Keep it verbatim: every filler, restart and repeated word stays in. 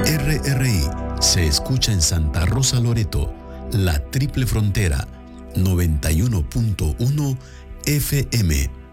R R I se escucha en Santa Rosa Loreto, la Triple Frontera, noventa y uno punto uno F M.